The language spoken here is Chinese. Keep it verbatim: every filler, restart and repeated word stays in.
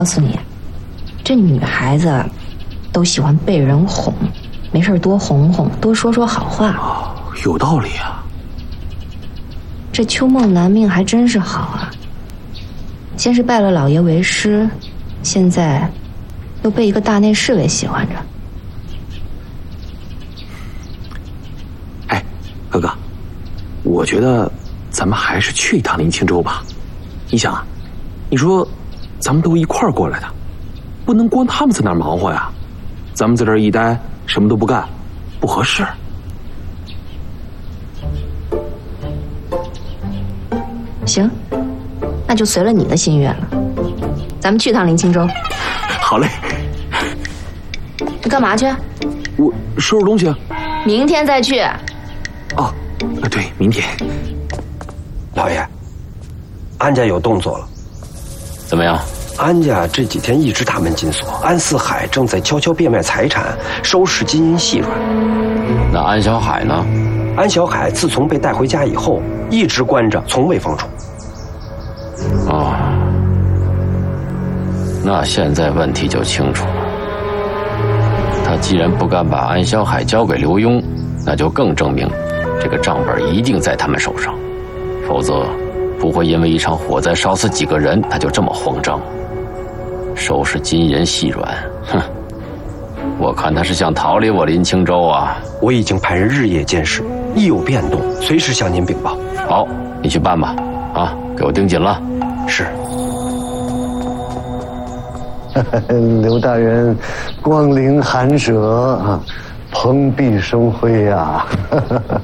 告诉你，这女孩子都喜欢被人哄，没事多哄哄，多说说好话。 哦，有道理啊。 这秋梦男命还真是好啊，先是拜了老爷为师，现在又被一个大内侍卫喜欢着。 哎，哥哥，我觉得咱们还是去一趟林清州吧。你想啊，你说咱们都一块儿过来的，不能光他们在那儿忙活呀。咱们在这儿一待，什么都不干，不合适。 行，那就随了你的心愿了。咱们去趟林清州。 好嘞。 你干嘛去？ 我收拾东西。 明天再去。 哦，对，明天。 老爷，安家有动作了。 怎么样？ 安家这几天一直大门紧锁，安四海正在悄悄变卖财产，收拾金银细软。 那安小海呢？ 安小海自从被带回家以后，一直关着，从未放出。 哦，那现在问题就清楚了。他既然不敢把安小海交给刘墉，那就更证明这个账本一定在他们手上，否则不会因为一场火灾烧死几个人，他就这么慌张。收拾金银细软，哼，我看他是想逃离我林清州啊。 我已经派人日夜监视，一有变动随时向您禀报。 好，你去办吧，啊，给我盯紧了。 是。 刘大人光临寒舍啊，蓬荜生辉呀、啊。